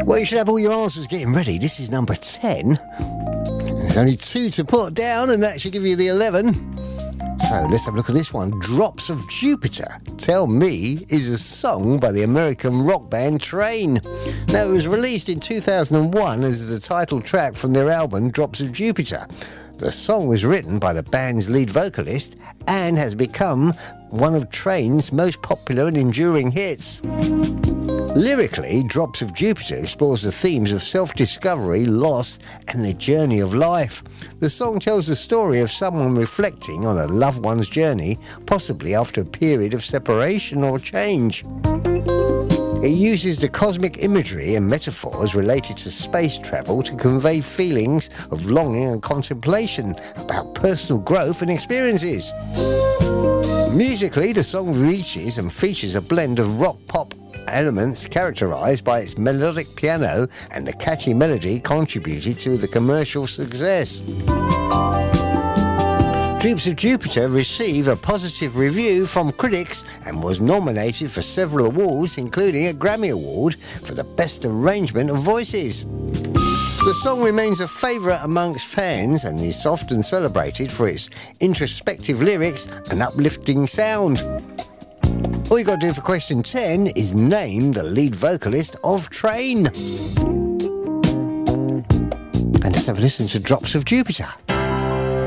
Well, you should have all your answers getting ready. This is number 10. There's only 2 to put down, and that should give you the 11. So let's have a look at this one. Drops of Jupiter, Tell Me, is a song by the American rock band Train. Now, it was released in 2001 as the title track from their album Drops of Jupiter. The song was written by the band's lead vocalist and has become one of Train's most popular and enduring hits. Lyrically, Drops of Jupiter explores the themes of self-discovery, loss, and the journey of life. The song tells the story of someone reflecting on a loved one's journey, possibly after a period of separation or change. It uses the cosmic imagery and metaphors related to space travel to convey feelings of longing and contemplation about personal growth and experiences. Musically, the song reaches and features a blend of rock-pop elements characterised by its melodic piano, and the catchy melody contributed to the commercial success. Drops of Jupiter received a positive review from critics and was nominated for several awards, including a Grammy Award for the Best Arrangement of Voices. The song remains a favourite amongst fans and is often celebrated for its introspective lyrics and uplifting sound. All you got to do for question 10 is name the lead vocalist of Train. And let's have a listen to Drops of Jupiter.